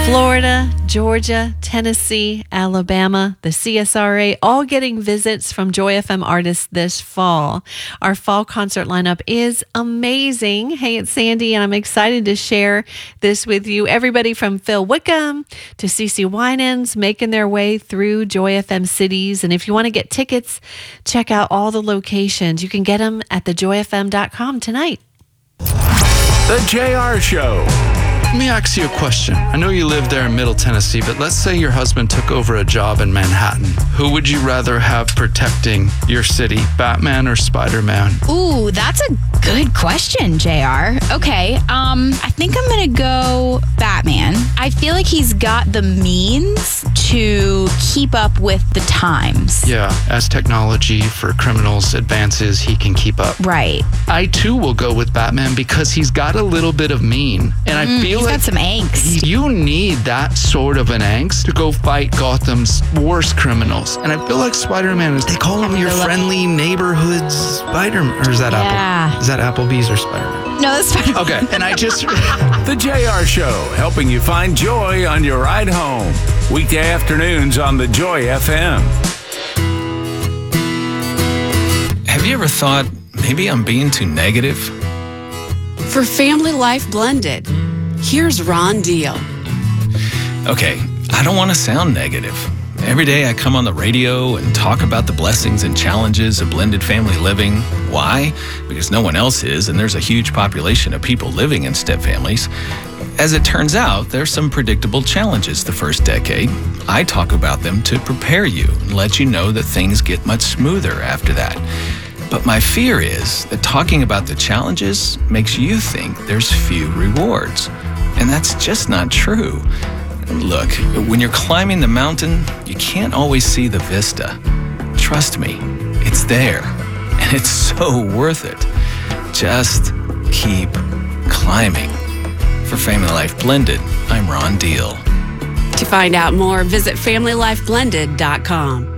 Florida, Georgia, Tennessee, Alabama, the CSRA, all getting visits from Joy FM artists this fall. Our fall concert lineup is amazing. Hey, it's Sandy, and I'm excited to share this with you. Everybody from Phil Wickham to CeCe Winans making their way through Joy FM cities. And if you want to get tickets, check out all the locations. You can get them at thejoyfm.com tonight. The JR Show. Let me ask you a question. I know you live there in Middle Tennessee, but let's say your husband took over a job in Manhattan. Who would you rather have protecting your city, Batman or Spider-Man? Ooh, that's a good question, JR. Okay, I think I'm gonna go Batman. I feel like he's got the means to keep up with the times. Yeah, as technology for criminals advances, he can keep up. Right. I too will go with Batman because he's got a little bit of mean. And I feel he's like got some angst. you need that sort of an angst to go fight Gotham's worst criminals. And I feel like Spider-Man is, they call him your friendly neighborhood Spider-Man. Or is that Apple? Is that Applebee's or Spider-Man? No, that's Spider-Man. Okay, and I just... The JR Show, helping you find joy on your ride home. Weekday afternoons on the Joy FM. Have you ever thought, maybe I'm being too negative? For Family Life Blended, here's Ron Deal. Okay, I don't want to sound negative. Every day I come on the radio and talk about the blessings and challenges of blended family living. Why? Because no one else is, and there's a huge population of people living in step families. As it turns out, there's some predictable challenges the first decade. I talk about them to prepare you and let you know that things get much smoother after that. But my fear is that talking about the challenges makes you think there's few rewards. And that's just not true. Look, when you're climbing the mountain, you can't always see the vista. Trust me, it's there, and it's so worth it. Just keep climbing. For Family Life Blended, I'm Ron Deal. To find out more, visit FamilyLifeBlended.com.